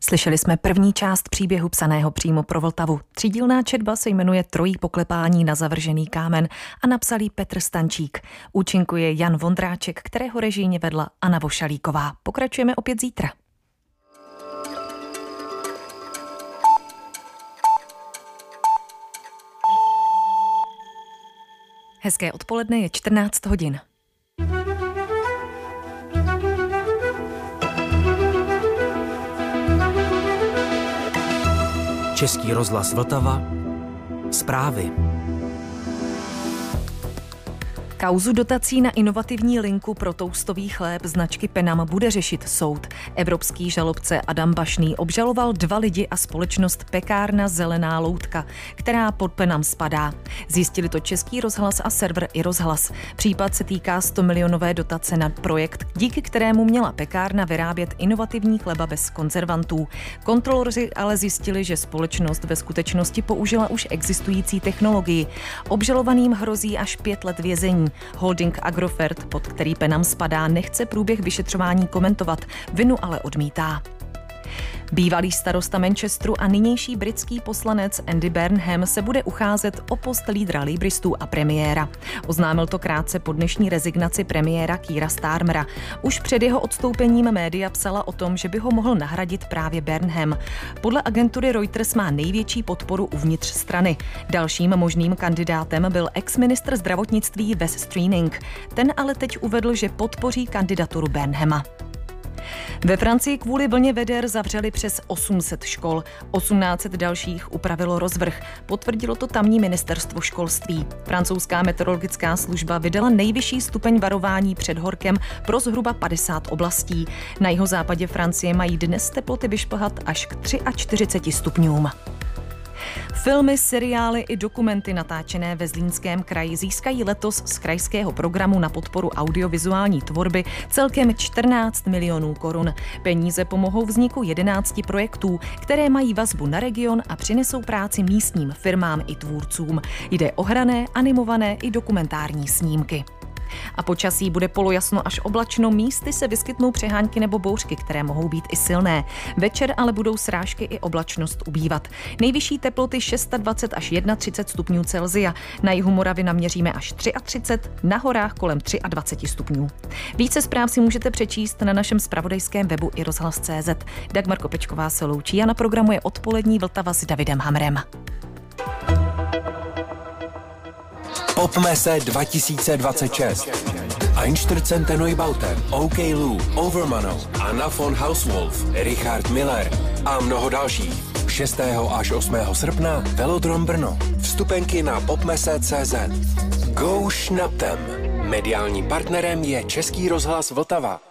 Slyšeli jsme první část příběhu psaného přímo pro Vltavu. Třídílná četba se jmenuje Trojí poklepání na zavržený kámen a napsal ji Petr Stančík. Účinkuje Jan Vondráček, kterého režijně vedla Anna Vošalíková. Pokračujeme opět zítra. Hezké odpoledne, je 14 hodin. Český rozhlas Vltava. Zprávy. Kauzu dotací na inovativní linku pro toustový chléb značky Penam bude řešit soud. Evropský žalobce Adam Bašný obžaloval 2 lidi a společnost Pekárna Zelená loutka, která pod Penam spadá. Zjistili to Český rozhlas a server iRozhlas. Případ se týká 100 milionové dotace na projekt, díky kterému měla pekárna vyrábět inovativní chleba bez konzervantů. Kontroloři ale zjistili, že společnost ve skutečnosti použila už existující technologii. Obžalovaným hrozí až 5 let vězení. Holding Agrofert, pod který Penam spadá, nechce průběh vyšetřování komentovat, vinu ale odmítá. Bývalý starosta Manchesteru a nynější britský poslanec Andy Burnham se bude ucházet o post lídra Labouristů a premiéra. Oznámil to krátce po dnešní rezignaci premiéra Keira Starmera. Už před jeho odstoupením média psala o tom, že by ho mohl nahradit právě Burnham. Podle agentury Reuters má největší podporu uvnitř strany. Dalším možným kandidátem byl ex-ministr zdravotnictví Wes Streeting. Ten ale teď uvedl, že podpoří kandidaturu Burnhama. Ve Francii kvůli vlně veder zavřeli přes 800 škol. 1800 dalších upravilo rozvrh. Potvrdilo to tamní ministerstvo školství. Francouzská meteorologická služba vydala nejvyšší stupeň varování před horkem pro zhruba 50 oblastí. Na jihozápadě Francie mají dnes teploty vyšplhat až k 43 stupňům. Filmy, seriály i dokumenty natáčené ve Zlínském kraji získají letos z krajského programu na podporu audiovizuální tvorby celkem 14 milionů korun. Peníze pomohou vzniku 11 projektů, které mají vazbu na region a přinesou práci místním firmám i tvůrcům. Jde o hrané, animované i dokumentární snímky. A počasí bude polojasno až oblačno, místy se vyskytnou přehánky nebo bouřky, které mohou být i silné. Večer ale budou srážky i oblačnost ubývat. Nejvyšší teploty 26 až 31 stupňů Celsia. Na jihu Moravy naměříme až 33, na horách kolem 23 stupňů. Více zpráv si můžete přečíst na našem zpravodajském webu iRozhlas.cz. Dagmar Kopečková se loučí a na programu je odpolední Vltava s Davidem Hamrem. Popmesse 2026. Einstürzende Neubauten, OK Lou, Overmano, Anna von Hauswolf, Richard Miller a mnoho dalších. 6. až 8. srpna Velodrom Brno. Vstupenky na popmesse.cz. Go Schnaptem. Mediálním partnerem je Český rozhlas Vltava.